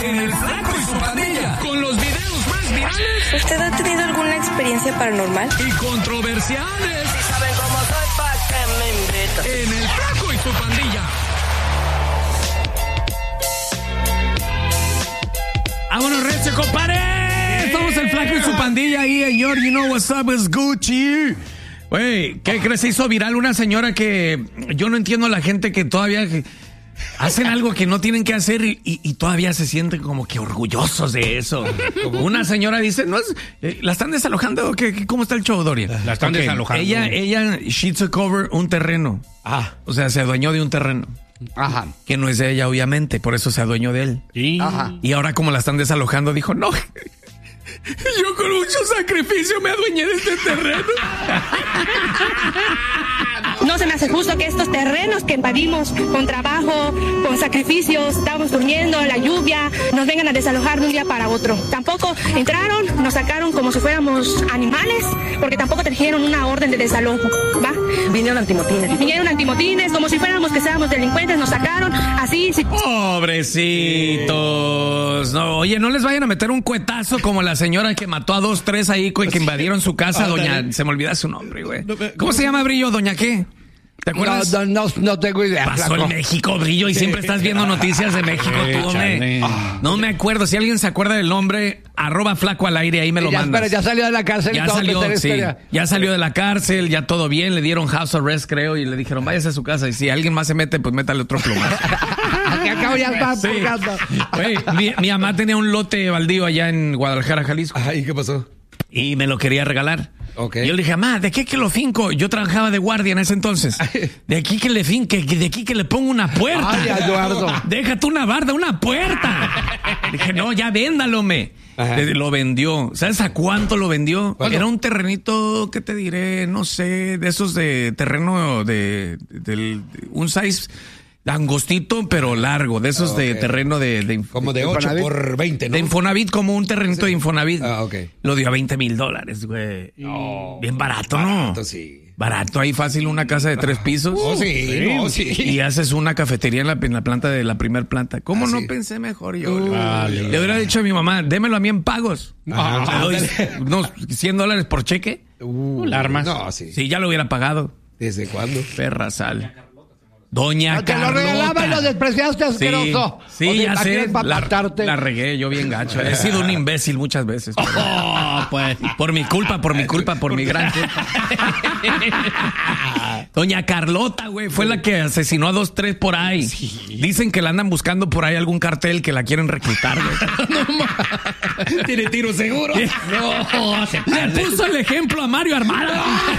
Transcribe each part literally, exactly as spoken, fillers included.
El Flaco y su Pandilla, con los videos más virales. ¿Usted ha tenido alguna experiencia paranormal? Y controversiales. Si saben cómo soy, pa' que me invitan. En El Flaco y su Pandilla. ¡Vámonos, recio, compadre! Estamos El Flaco y su Pandilla ahí, señor. You know what's up, it's Gucci. Güey, ¿qué crees? Se hizo viral una señora que yo no entiendo a la gente que todavía hacen algo que no tienen que hacer y, y, y todavía se sienten como que orgullosos de eso. Una señora dice, no es, eh, ¿la están desalojando? ¿Qué, ¿Cómo está el show, Doria? La están okay. desalojando. Ella, ella, she took over un terreno. Ah. O sea, se adueñó de un terreno. Ajá. Que no es de ella, obviamente, por eso se adueñó de él. Sí. Ajá. Y ahora como la están desalojando, dijo, no, yo con mucho sacrificio me adueñé de este terreno. No se me hace justo que estos terrenos que invadimos con trabajo, con sacrificios, estamos durmiendo en la lluvia, nos vengan a desalojar de un día para otro. Tampoco entraron, nos sacaron como si fuéramos animales, porque tampoco trajeron una orden de desalojo, ¿va? Vinieron antimotines. Vinieron antimotines, como si fuéramos que seamos delincuentes, nos sacaron, así. Si... Pobrecitos. No, oye, no les vayan a meter un cuetazo como la señora que mató a dos, tres ahí, que invadieron su casa, doña, se me olvida su nombre, güey. ¿Cómo se llama, Brillo? ¿Doña qué? ¿Te acuerdas? No, no, no tengo idea. Pasó en México, Brillo, y siempre estás viendo noticias de México, tú, hombre. No me acuerdo. Si alguien se acuerda del nombre, arroba Flaco al aire, ahí me lo ya, mandas. Pero ya salió de la cárcel. Ya y todo, salió, sí. Historia. Ya salió de la cárcel, ya todo bien. Le dieron house arrest, creo, y le dijeron, váyase a su casa. Y si alguien más se mete, pues métale otro plumazo. Aquí acabo ya está sí. Wey, mi, mi mamá tenía un lote baldío allá en Guadalajara, Jalisco. Ay, ¿qué pasó? Y me lo quería regalar. Okay. Y yo le dije, mamá, ¿de qué que lo finco? Yo trabajaba de guardia en ese entonces. De aquí que le finque, de aquí que le pongo una puerta. Ay, Eduardo. Déjate una barda, una puerta. Dije, no, ya véndalo, me. Ajá. Lo vendió. ¿Sabes a cuánto lo vendió? ¿Cuánto? Era un terrenito, ¿qué te diré? No sé, de esos de terreno de, de, de un size angostito, pero largo, de esos okay. de terreno de, de como de ocho por veinte, ¿no? De Infonavit, como un terrenito sí. de Infonavit. Ah, ok. Lo dio a veinte mil dólares, güey. No. Bien barato, ¿no? Barato, sí. Barato, ahí fácil una casa de tres pisos. Oh, sí, sí. No, sí. Y haces una cafetería en la, en la planta de la primer planta. ¿Cómo ah, no sí. pensé mejor yo? Uh, le, le hubiera dicho a mi mamá, démelo a mí en pagos. Ah, doy unos cien dólares por cheque. Uh, ¿La armas? No, sí. Sí, ya lo hubiera pagado. ¿Desde cuándo? Perra sal. Doña Te Carlota. Te lo regalaba y lo despreciaste, asqueroso. Sí, sí ya sé. La, la regué yo bien gacho. He sido un imbécil muchas veces. Pero... Oh, pues, por mi culpa, por mi culpa, por mi gran culpa. Doña Carlota, güey, fue la que asesinó a dos, tres por ahí. Sí. Dicen que la andan buscando por ahí algún cartel que la quieren reclutar, güey. No, ¿tiene tiro seguro? No, se le puso el ejemplo a Mario Armada.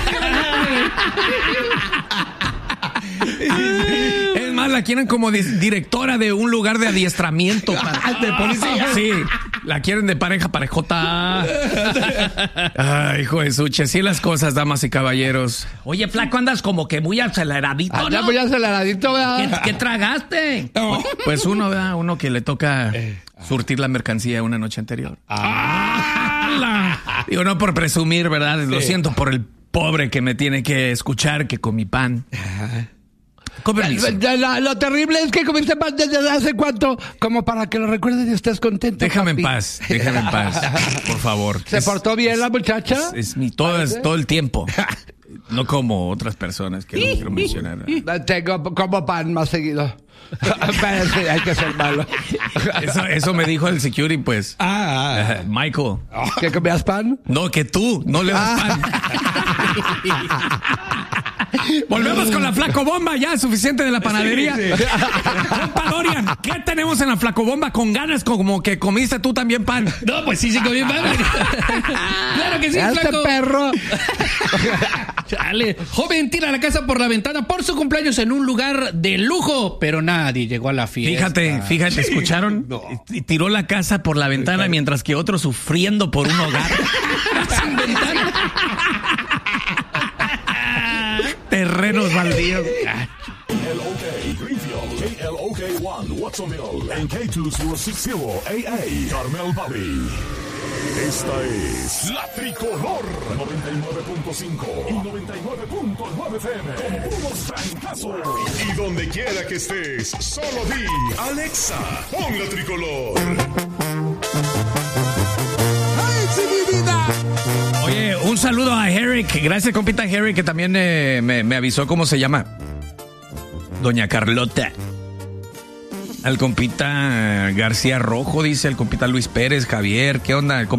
Es más, la quieren como di- directora de un lugar de adiestramiento para, de policía. Sí, la quieren de pareja parejota. Ay, hijo de suche, así las cosas, damas y caballeros. Oye, Flaco, andas como que muy aceleradito, ¿no? Ya muy aceleradito, ¿verdad? ¿Qué, qué tragaste? No. Pues uno, ¿verdad? Uno que le toca surtir la mercancía una noche anterior. Ah. Digo, no por presumir, ¿verdad? Sí. Lo siento por el pobre que me tiene que escuchar que con mi pan. La, la, lo terrible es que comiste pan desde hace cuánto, como para que lo recuerdes y estés contento. Déjame papi. en paz, déjame en paz, por favor. ¿Se es, portó bien es, la muchacha? Es, es mi todo, es, todo el tiempo. No como otras personas que no quiero mencionar. Tengo como pan más seguido. Espérense, hay que ser malo. Eso, eso me dijo el security, pues. Ah, uh, Michael. ¿Que comías pan? No, que tú no le das ah. pan. Volvemos con la Flacobomba, ya, suficiente de la panadería. Sí, sí. Compa Dorian, ¿qué tenemos en la Flacobomba? Con ganas, como que comiste tú también pan. No, pues sí, sí comí pan. Claro que sí, este Flaco. Perro. Chale. Joven tira la casa por la ventana por su cumpleaños en un lugar de lujo, pero nadie llegó a la fiesta. Fíjate, fíjate, ¿escucharon? No. Tiró la casa por la ventana mientras que otro sufriendo por un hogar. Sin ventana. Terrenos baldíos. L O K Greenfield, K L O K one Watsonville, and K two zero six zero A A Carmel Valley. Esta es La Tricolor noventa y nueve punto cinco y noventa y nueve punto nueve F M. Con puros trancazos. Y donde quiera que estés, solo di Alexa, pon La Tricolor. ¡Ay, sí, mi vida! Oye, un saludo a Eric. Gracias, compita Eric, que también eh, me, me avisó cómo se llama. Doña Carlota. Al compita García Rojo, dice el compita Luis Pérez, Javier. ¿Qué onda? El